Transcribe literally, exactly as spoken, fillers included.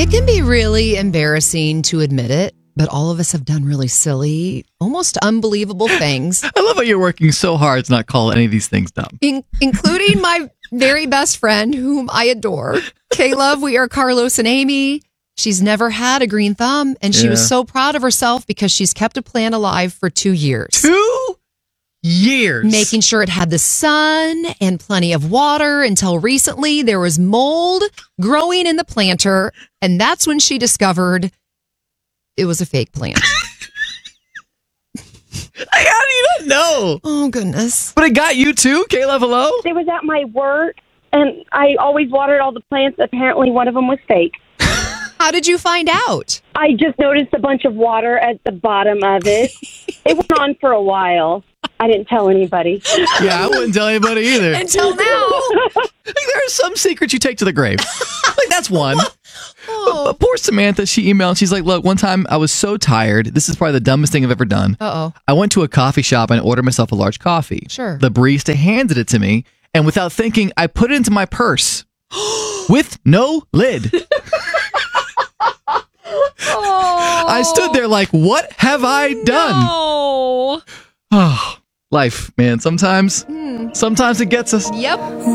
It can be really embarrassing to admit it, but all of us have done really silly, almost unbelievable things. I love how you're working so hard to not call any of these things dumb. In- including my very best friend, whom I adore. K-Love, we are Carlos and Amy. She's never had a green thumb, and she Yeah. was so proud of herself because she's kept a plant alive for two years. Two years. Making sure it had the sun and plenty of water until recently there was mold growing in the planter, and that's when she discovered it was a fake plant. How do you not know? Oh, goodness. But it got you too, Kayla. Hello? It was at my work, and I always watered all the plants. Apparently, one of them was fake. How did you find out? I just noticed a bunch of water at the bottom of it. It went on for a while. I didn't tell anybody. Yeah, I wouldn't tell anybody either. Until now. Like, there are some secrets you take to the grave. Like, that's one. Oh. But poor Samantha, she emailed. She's like, look, one time I was so tired. This is probably the dumbest thing I've ever done. Uh-oh. I went to a coffee shop and ordered myself a large coffee. Sure. The barista handed it to me, and without thinking, I put it into my purse with no lid. Oh. I stood there like, what have I done? No. Oh, life, man. Sometimes, sometimes it gets us. Yep.